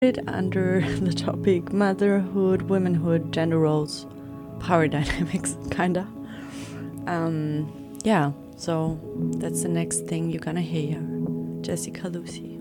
under the topic motherhood, womanhood, gender roles, power dynamics, kinda. Yeah, so that's the next thing you're gonna hear. Jessica Lucy.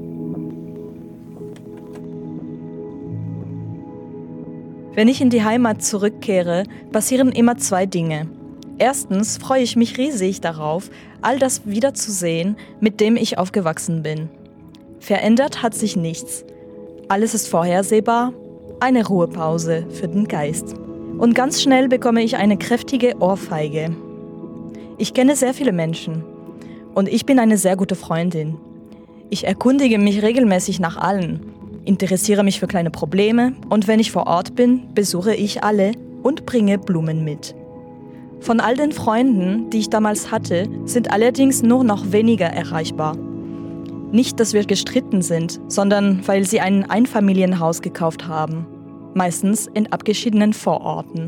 Wenn ich in die Heimat zurückkehre, passieren immer zwei Dinge. Erstens freue ich mich riesig darauf, all das wiederzusehen, mit dem ich aufgewachsen bin. Verändert hat sich nichts. Alles ist vorhersehbar, eine Ruhepause für den Geist. Und ganz schnell bekomme ich eine kräftige Ohrfeige. Ich kenne sehr viele Menschen und ich bin eine sehr gute Freundin. Ich erkundige mich regelmäßig nach allen, interessiere mich für kleine Probleme und wenn ich vor Ort bin, besuche ich alle und bringe Blumen mit. Von all den Freunden, die ich damals hatte, sind allerdings nur noch weniger erreichbar. Nicht, dass wir gestritten sind, sondern weil sie ein Einfamilienhaus gekauft haben, meistens in abgeschiedenen Vororten.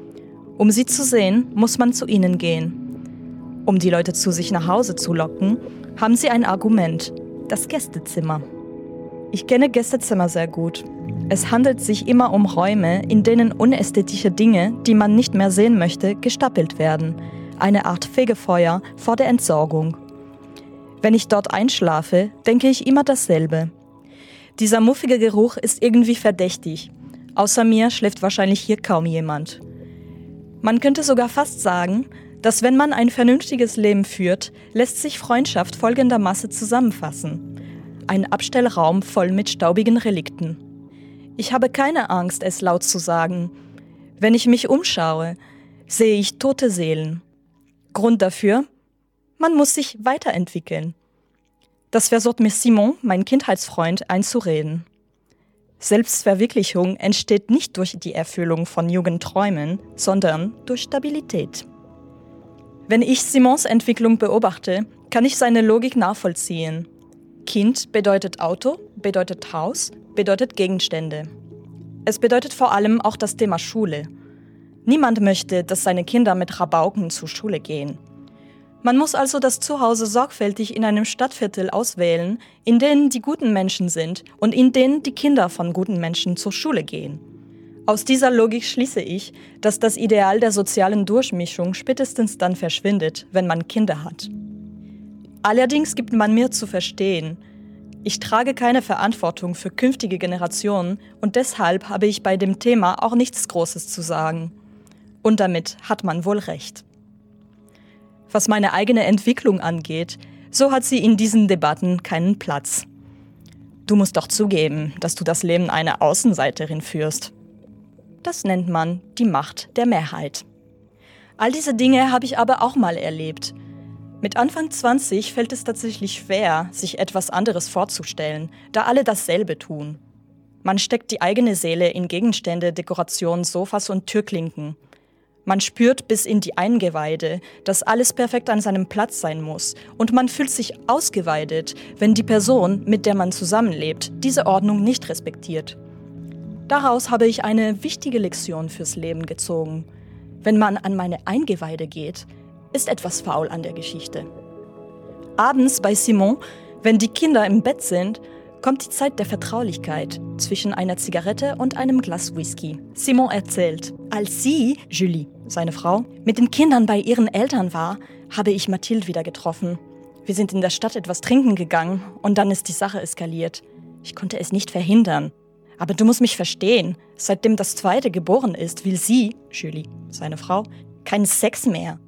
Um sie zu sehen, muss man zu ihnen gehen. Um die Leute zu sich nach Hause zu locken, haben sie ein Argument: das Gästezimmer. Ich kenne Gästezimmer sehr gut. Es handelt sich immer um Räume, in denen unästhetische Dinge, die man nicht mehr sehen möchte, gestapelt werden. Eine Art Fegefeuer vor der Entsorgung. Wenn ich dort einschlafe, denke ich immer dasselbe. Dieser muffige Geruch ist irgendwie verdächtig. Außer mir schläft wahrscheinlich hier kaum jemand. Man könnte sogar fast sagen, dass wenn man ein vernünftiges Leben führt, lässt sich Freundschaft folgendermaßen zusammenfassen. Ein Abstellraum voll mit staubigen Relikten. Ich habe keine Angst, es laut zu sagen. Wenn ich mich umschaue, sehe ich tote Seelen. Grund dafür? Man muss sich weiterentwickeln. Das versucht mir Simon, mein Kindheitsfreund, einzureden. Selbstverwirklichung entsteht nicht durch die Erfüllung von Jugendträumen, sondern durch Stabilität. Wenn ich Simons Entwicklung beobachte, kann ich seine Logik nachvollziehen. Kind bedeutet Auto, bedeutet Haus, bedeutet Gegenstände. Es bedeutet vor allem auch das Thema Schule. Niemand möchte, dass seine Kinder mit Rabauken zur Schule gehen. Man muss also das Zuhause sorgfältig in einem Stadtviertel auswählen, in denen die guten Menschen sind und in denen die Kinder von guten Menschen zur Schule gehen. Aus dieser Logik schließe ich, dass das Ideal der sozialen Durchmischung spätestens dann verschwindet, wenn man Kinder hat. Allerdings gibt man mir zu verstehen, ich trage keine Verantwortung für künftige Generationen und deshalb habe ich bei dem Thema auch nichts Großes zu sagen. Und damit hat man wohl recht. Was meine eigene Entwicklung angeht, so hat sie in diesen Debatten keinen Platz. Du musst doch zugeben, dass du das Leben einer Außenseiterin führst. Das nennt man die Macht der Mehrheit. All diese Dinge habe ich aber auch mal erlebt. Mit Anfang 20 fällt es tatsächlich schwer, sich etwas anderes vorzustellen, da alle dasselbe tun. Man steckt die eigene Seele in Gegenstände, Dekorationen, Sofas und Türklinken. Man spürt bis in die Eingeweide, dass alles perfekt an seinem Platz sein muss und man fühlt sich ausgeweidet, wenn die Person, mit der man zusammenlebt, diese Ordnung nicht respektiert. Daraus habe ich eine wichtige Lektion fürs Leben gezogen. Wenn man an meine Eingeweide geht, ist etwas faul an der Geschichte. Abends bei Simon, wenn die Kinder im Bett sind, kommt die Zeit der Vertraulichkeit zwischen einer Zigarette und einem Glas Whisky. Simon erzählt, als sie, Julie, seine Frau, mit den Kindern bei ihren Eltern war, habe ich Mathilde wieder getroffen. Wir sind in der Stadt etwas trinken gegangen und dann ist die Sache eskaliert. Ich konnte es nicht verhindern. Aber du musst mich verstehen, seitdem das Zweite geboren ist, will sie, Julie, seine Frau, keinen Sex mehr.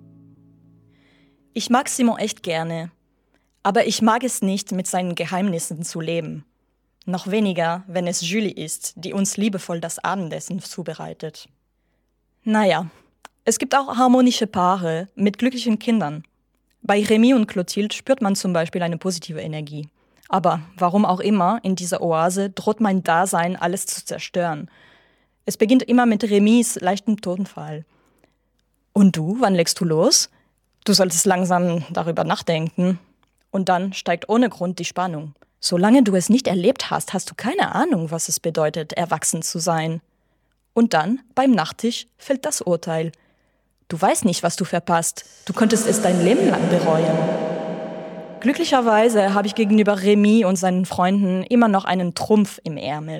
Ich mag Simon echt gerne. Aber ich mag es nicht, mit seinen Geheimnissen zu leben. Noch weniger, wenn es Julie ist, die uns liebevoll das Abendessen zubereitet. Naja, es gibt auch harmonische Paare mit glücklichen Kindern. Bei Remy und Clotilde spürt man zum Beispiel eine positive Energie. Aber warum auch immer, in dieser Oase droht mein Dasein, alles zu zerstören. Es beginnt immer mit Remys leichtem Tonfall. Und du, wann legst du los? Du solltest langsam darüber nachdenken. Und dann steigt ohne Grund die Spannung. Solange du es nicht erlebt hast, hast du keine Ahnung, was es bedeutet, erwachsen zu sein. Und dann, beim Nachtisch, fällt das Urteil. Du weißt nicht, was du verpasst. Du könntest es dein Leben lang bereuen. Glücklicherweise habe ich gegenüber Remy und seinen Freunden immer noch einen Trumpf im Ärmel.